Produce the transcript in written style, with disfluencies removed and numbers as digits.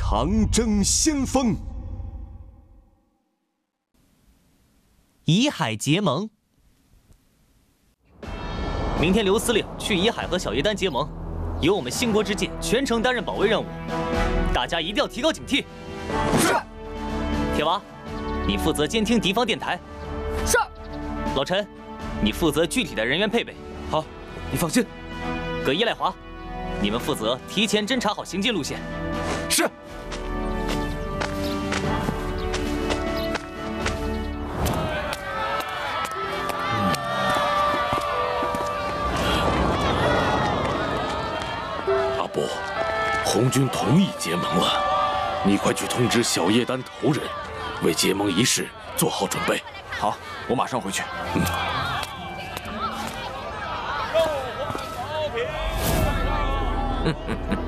长征先锋。 以海结盟。明天刘司令去以海和小叶丹结盟，由我们兴国之剑全程担任保卫任务，大家一定要提高警惕。 是。 铁娃，你负责监听敌方电台。 是。 老陈，你负责具体的人员配备。 好，你放心。 葛一、赖华，你们负责提前侦查好行进路线。 是。 阿伯，红军同意结盟了，你快去通知小叶丹头人，为结盟仪式做好准备。 好，我马上回去。